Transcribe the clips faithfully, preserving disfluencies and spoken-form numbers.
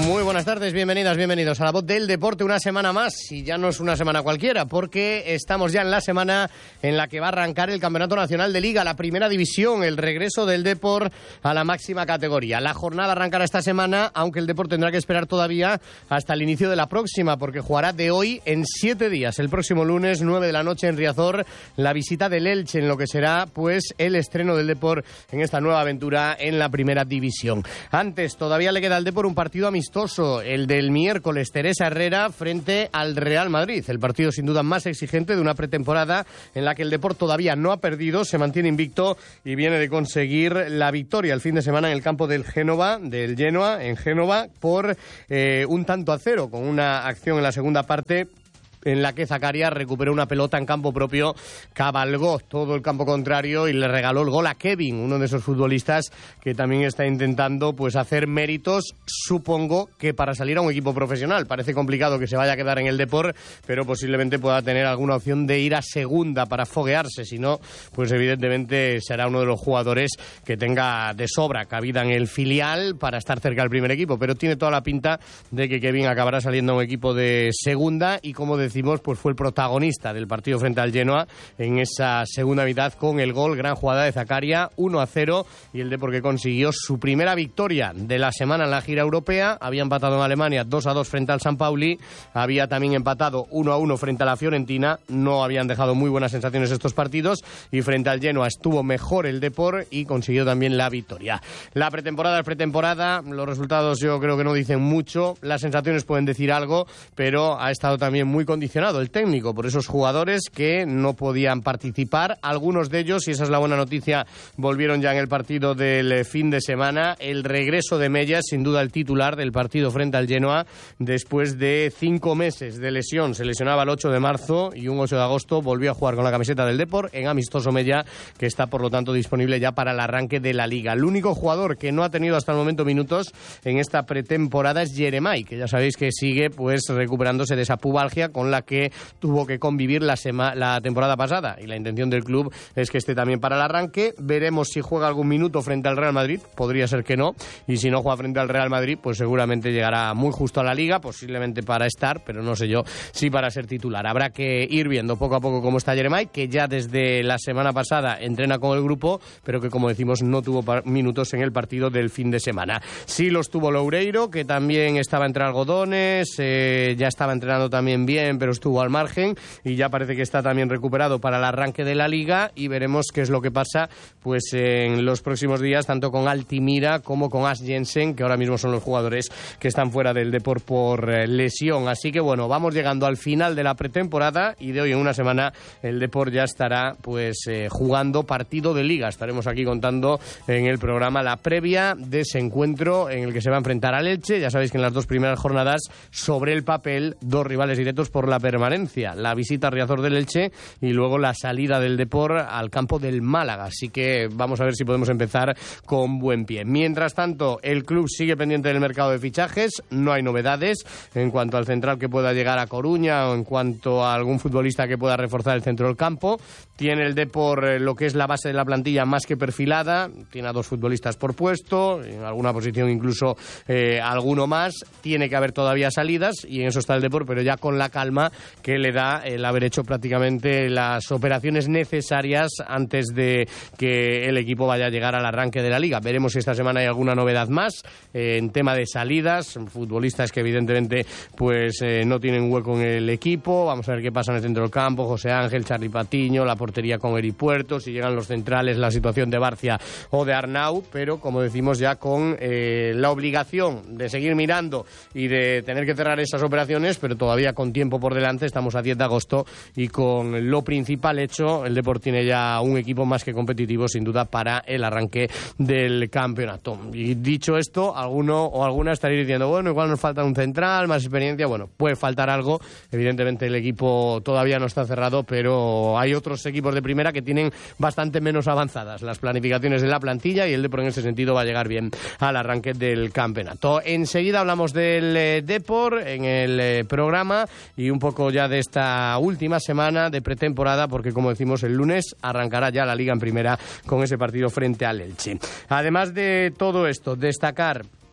Muy buenas tardes, bienvenidas, bienvenidos a La Voz del Deporte, una semana más, y ya no es una semana cualquiera, porque estamos ya en la semana en la que va a arrancar el Campeonato Nacional de Liga, la primera división, el regreso del Depor a la máxima categoría. La jornada arrancará esta semana, aunque el Depor tendrá que esperar todavía hasta el inicio de la próxima, porque jugará de hoy en siete días, el próximo lunes, nueve de la noche en Riazor, la visita del Elche, en lo que será pues el estreno del Depor en esta nueva aventura en la primera división. Antes, todavía le queda al Depor un partido amistoso, el del miércoles, Teresa Herrera frente al Real Madrid, el partido sin duda más exigente de una pretemporada en la que el Depor todavía no ha perdido, se mantiene invicto y viene de conseguir la victoria el fin de semana en el campo del Génova, del Genoa, en Génova, por eh, un tanto a cero, con una acción en la segunda parte en la que Zakaria recuperó una pelota en campo propio, cabalgó todo el campo contrario y le regaló el gol a Kevin, uno de esos futbolistas que también está intentando pues hacer méritos, supongo que para salir a un equipo profesional. Parece complicado que se vaya a quedar en el Depor, pero posiblemente pueda tener alguna opción de ir a segunda para foguearse, si no, pues evidentemente será uno de los jugadores que tenga de sobra cabida en el filial para estar cerca del primer equipo, pero tiene toda la pinta de que Kevin acabará saliendo a un equipo de segunda y, como decía, pues fue el protagonista del partido frente al Genoa en esa segunda mitad con el gol, gran jugada de Zakaria, uno a cero, y el Depor que consiguió su primera victoria de la semana en la gira europea. Había empatado en Alemania dos a dos frente al San Pauli, había también empatado uno a uno frente a la Fiorentina, no habían dejado muy buenas sensaciones estos partidos, y frente al Genoa estuvo mejor el Depor y consiguió también la victoria. La pretemporada es pretemporada, los resultados yo creo que no dicen mucho, las sensaciones pueden decir algo, pero ha estado también muy condicionado el técnico por esos jugadores que no podían participar. Algunos de ellos, y esa es la buena noticia, volvieron ya en el partido del fin de semana. El regreso de Mellas, sin duda el titular del partido frente al Genoa, después de cinco meses de lesión. Se lesionaba el ocho de marzo y un ocho de agosto volvió a jugar con la camiseta del Depor en amistoso Mella, que está por lo tanto disponible ya para el arranque de la Liga. El único jugador que no ha tenido hasta el momento minutos en esta pretemporada es Jeremai, que ya sabéis que sigue pues recuperándose de esa pubalgia con la que tuvo que convivir la, sema, la temporada pasada, y la intención del club es que esté también para el arranque. Veremos si juega algún minuto frente al Real Madrid, podría ser que no, y si no juega frente al Real Madrid, pues seguramente llegará muy justo a la Liga, posiblemente para estar, pero no sé yo si para ser titular. Habrá que ir viendo poco a poco cómo está Jeremai, que ya desde la semana pasada entrena con el grupo, pero que, como decimos, no tuvo minutos en el partido del fin de semana. Sí los tuvo Loureiro, que también estaba entre algodones, eh, ya estaba entrenando también bien, pero estuvo al margen y ya parece que está también recuperado para el arranque de la Liga, y veremos qué es lo que pasa pues en los próximos días, tanto con Altimira como con As Jensen, que ahora mismo son los jugadores que están fuera del Depor por eh, lesión. Así que bueno, vamos llegando al final de la pretemporada y de hoy en una semana el Depor ya estará pues eh, jugando partido de Liga. Estaremos aquí contando en el programa la previa de ese encuentro en el que se va a enfrentar al Elche. Ya sabéis que en las dos primeras jornadas, sobre el papel, dos rivales directos por la permanencia, la visita a Riazor del Elche y luego la salida del Depor al campo del Málaga, así que vamos a ver si podemos empezar con buen pie. Mientras tanto, el club sigue pendiente del mercado de fichajes, no hay novedades en cuanto al central que pueda llegar a Coruña o en cuanto a algún futbolista que pueda reforzar el centro del campo. Tiene el Depor lo que es la base de la plantilla más que perfilada, tiene a dos futbolistas por puesto, en alguna posición incluso eh, alguno más, tiene que haber todavía salidas y en eso está el Depor, pero ya con la calma que le da el haber hecho prácticamente las operaciones necesarias antes de que el equipo vaya a llegar al arranque de la Liga. Veremos si esta semana hay alguna novedad más eh, en tema de salidas, futbolistas que evidentemente pues eh, no tienen hueco en el equipo. Vamos a ver qué pasa en el centro del campo, José Ángel, Charly Patiño, la portería con Eri Puerto, si llegan los centrales, la situación de Barcia o de Arnau, pero como decimos ya con eh, la obligación de seguir mirando y de tener que cerrar esas operaciones, pero todavía con tiempo por delante. Estamos a diez de agosto y con lo principal hecho, el Depor tiene ya un equipo más que competitivo sin duda para el arranque del campeonato. Y dicho esto, alguno o alguna estaría diciendo, bueno, igual nos falta un central, más experiencia. Bueno, puede faltar algo, evidentemente el equipo todavía no está cerrado, pero hay otros equipos de primera que tienen bastante menos avanzadas las planificaciones de la plantilla y el Depor en ese sentido va a llegar bien al arranque del campeonato. Enseguida hablamos del eh, Depor en el eh, programa y un poco ya de esta última semana de pretemporada, porque como decimos el lunes arrancará ya la Liga en primera con ese partido frente al Elche. Además de todo esto, destacar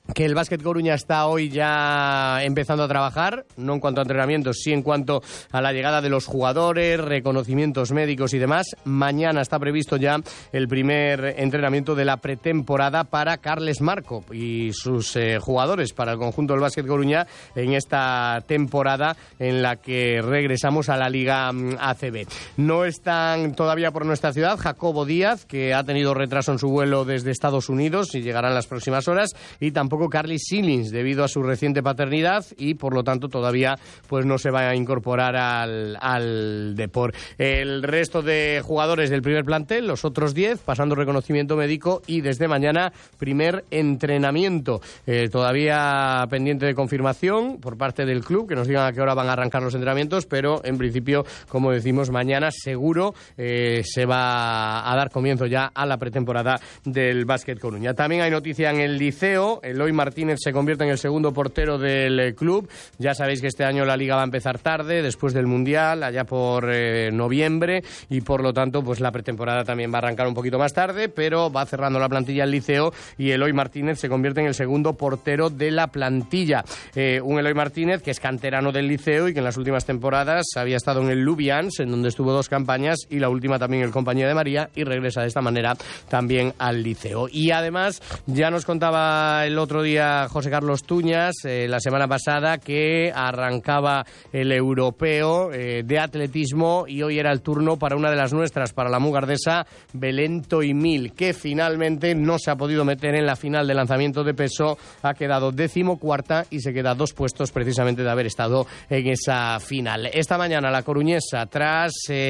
que el Básquet Coruña está hoy ya empezando a trabajar, no en cuanto a entrenamientos, sí en cuanto a la llegada de los jugadores, reconocimientos médicos y demás. Mañana está previsto ya el primer entrenamiento de la pretemporada para Carles Marco y sus eh, jugadores, para el conjunto del Básquet Coruña en esta temporada en la que regresamos a la Liga A C B. No están todavía por nuestra ciudad Jacobo Díaz, que ha tenido retraso en su vuelo desde Estados Unidos y llegará en las próximas horas, y tampoco Carly Silins, debido a su reciente paternidad, y por lo tanto todavía pues no se va a incorporar al, al Depor. El resto de jugadores del primer plantel, los otros diez, pasando reconocimiento médico y desde mañana primer entrenamiento. Eh, todavía pendiente de confirmación por parte del club, que nos digan a qué hora van a arrancar los entrenamientos, pero en principio, como decimos, mañana seguro eh, se va a dar comienzo ya a la pretemporada del Básquet Coruña. También hay noticia en el Liceo. Eloy Martínez se convierte en el segundo portero del club. Ya sabéis que este año la Liga va a empezar tarde, después del Mundial, allá por eh, noviembre, y por lo tanto pues la pretemporada también va a arrancar un poquito más tarde, pero va cerrando la plantilla el Liceo y Eloy Martínez se convierte en el segundo portero de la plantilla. Eh, un Eloy Martínez que es canterano del Liceo y que en las últimas temporadas había estado en el Lubians, en donde estuvo dos campañas, y la última también en el Compañía de María, y regresa de esta manera también al Liceo. Y además ya nos contaba el otro día José Carlos Tuñas, eh, la semana pasada, que arrancaba el europeo eh, de atletismo, y hoy era el turno para una de las nuestras, para la mugardesa Belén Toimil, que finalmente no se ha podido meter en la final de lanzamiento de peso. Ha quedado decimocuarta y se queda a dos puestos precisamente de haber estado en esa final. Esta mañana la coruñesa, tras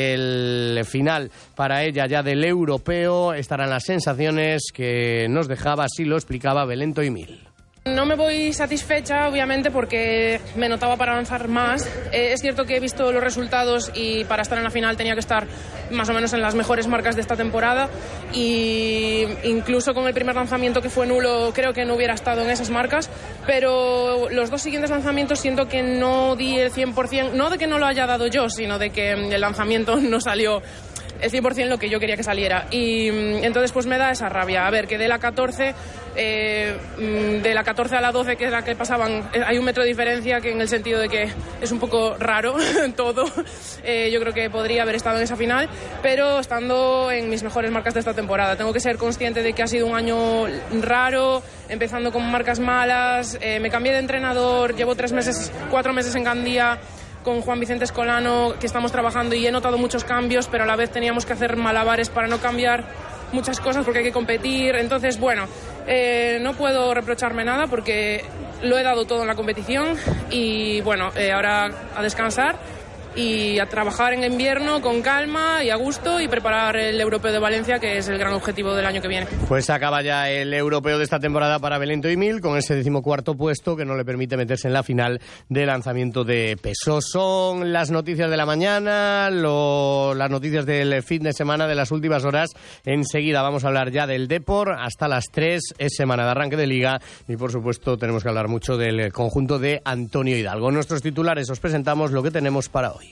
el final para ella ya del europeo, estarán las sensaciones que nos dejaba, así lo explicaba Belén Toimil. No me voy satisfecha, obviamente, porque me notaba para avanzar más. Eh, es cierto que he visto los resultados y para estar en la final tenía que estar más o menos en las mejores marcas de esta temporada, y incluso con el primer lanzamiento, que fue nulo, creo que no hubiera estado en esas marcas, pero los dos siguientes lanzamientos siento que no di el cien por ciento, no de que no lo haya dado yo, sino de que el lanzamiento no salió el cien por ciento lo que yo quería que saliera, y entonces pues me da esa rabia. A ver, que de la catorce, eh, de la catorce a la doce, que es la que pasaban, hay un metro de diferencia, que en el sentido de que es un poco raro todo. Eh, yo creo que podría haber estado en esa final, pero estando en mis mejores marcas de esta temporada. Tengo que ser consciente de que ha sido un año raro, empezando con marcas malas. Eh, me cambié de entrenador, llevo tres meses, cuatro meses en Gandía con Juan Vicente Escolano, que estamos trabajando, y he notado muchos cambios, pero a la vez teníamos que hacer malabares para no cambiar muchas cosas porque hay que competir. Entonces, bueno, eh, no puedo reprocharme nada porque lo he dado todo en la competición, y bueno, eh, ahora a descansar y a trabajar en invierno con calma y a gusto, y preparar el Europeo de Valencia, que es el gran objetivo del año que viene. Pues acaba ya el Europeo de esta temporada para Belén Toimil, con ese decimocuarto puesto que no le permite meterse en la final de lanzamiento de peso. Son las noticias de la mañana, lo, las noticias del fin de semana, de las últimas horas. Enseguida vamos a hablar ya del Depor. Hasta las tres es semana de arranque de Liga, y por supuesto tenemos que hablar mucho del conjunto de Antonio Hidalgo. Nuestros titulares, os presentamos lo que tenemos para hoy.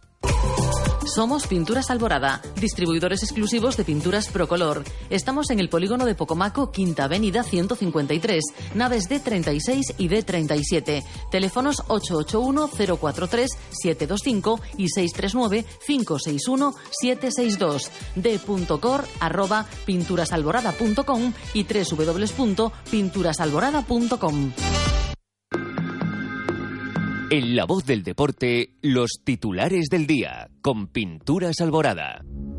Somos Pinturas Alborada, distribuidores exclusivos de pinturas Procolor. Estamos en el polígono de Pocomaco, Quinta Avenida ciento cincuenta y tres, naves D treinta y seis y D treinta y siete. Teléfonos ocho ocho uno, cero cuatro tres, siete dos cinco y seis tres nueve, cinco seis uno, siete seis dos. d.cor arroba pinturasalborada punto com y doble u doble u doble u punto pinturasalborada punto com. En La Voz del Deporte, los titulares del día, con Pinturas Alborada.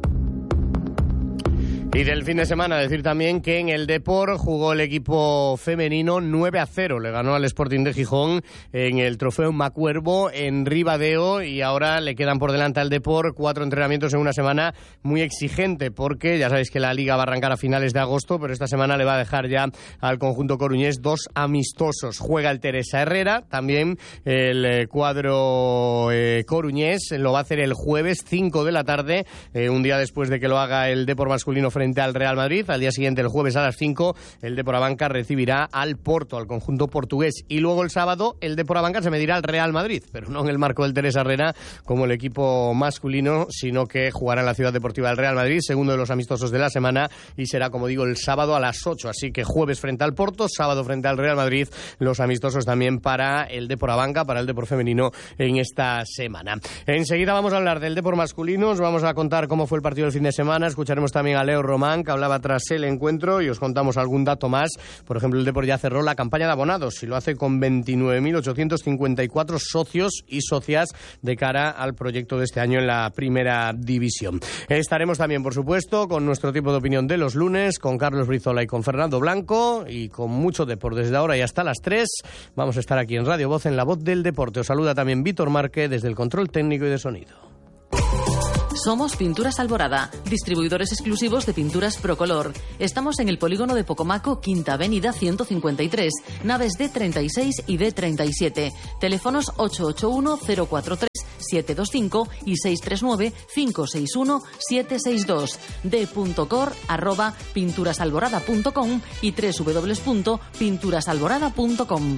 Y del fin de semana decir también que en el Depor jugó el equipo femenino nueve a cero. Le ganó al Sporting de Gijón en el Trofeo Macuervo en Ribadeo, y ahora le quedan por delante al Depor cuatro entrenamientos en una semana muy exigente, porque ya sabéis que la Liga va a arrancar a finales de agosto, pero esta semana le va a dejar ya al conjunto coruñés dos amistosos. Juega el Teresa Herrera, también el cuadro eh, coruñés lo va a hacer el jueves cinco de la tarde, eh, un día después de que lo haga el Depor masculino frente frente al Real Madrid. Al día siguiente, el jueves a las cinco, el Depor Abanca recibirá al Porto, al conjunto portugués. Y luego el sábado, el Depor Abanca se medirá al Real Madrid, pero no en el marco del Teresa Arena como el equipo masculino, sino que jugará en la Ciudad Deportiva del Real Madrid, segundo de los amistosos de la semana, y será, como digo, el sábado a las ocho. Así que jueves frente al Porto, sábado frente al Real Madrid, los amistosos también para el Depor Abanca, para el Depor femenino en esta semana. Enseguida vamos a hablar del Depor masculino, os vamos a contar cómo fue el partido del fin de semana, escucharemos también a Leo Román, que hablaba tras el encuentro, y os contamos algún dato más. Por ejemplo, el Depor ya cerró la campaña de abonados y lo hace con veintinueve mil ochocientos cincuenta y cuatro socios y socias de cara al proyecto de este año en la primera división. Estaremos también, por supuesto, con nuestro tiempo de opinión de los lunes, con Carlos Brizola y con Fernando Blanco, y con mucho Depor desde ahora y hasta las tres. Vamos a estar aquí en Radio Voz, en La Voz del Deporte. Os saluda también Víctor Márquez desde el control técnico y de sonido. Somos Pinturas Alborada, distribuidores exclusivos de pinturas Procolor. Estamos en el polígono de Pocomaco, Quinta Avenida ciento cincuenta y tres, naves D treinta y seis y D treinta y siete. Teléfonos ocho ocho uno, cero cuatro tres, siete dos cinco y seis tres nueve, cinco seis uno, siete seis dos. d.cor arroba pinturasalborada punto com y doble u doble u doble u punto pinturasalborada punto com.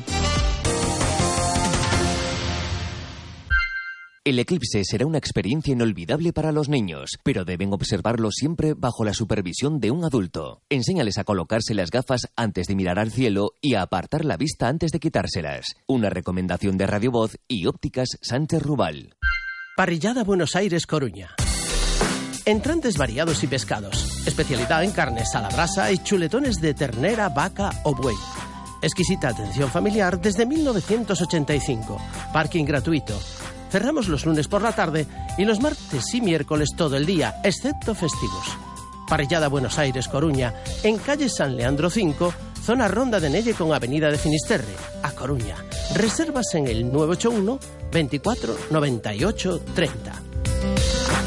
El eclipse será una experiencia inolvidable para los niños, pero deben observarlo siempre bajo la supervisión de un adulto. Enséñales a colocarse las gafas antes de mirar al cielo y a apartar la vista antes de quitárselas. Una recomendación de Radio Voz y Ópticas Sánchez Rubal. Parrillada Buenos Aires, Coruña. Entrantes variados y pescados. Especialidad en carnes a la brasa y chuletones de ternera, vaca o buey. Exquisita atención familiar desde mil novecientos ochenta y cinco. Parking gratuito. Cerramos los lunes por la tarde y los martes y miércoles todo el día, excepto festivos. Parrillada Buenos Aires, Coruña, en calle San Leandro cinco, zona Ronda de Nelle con avenida de Finisterre, a Coruña. Reservas en el nueve ocho uno, veinticuatro, noventa y ocho, treinta.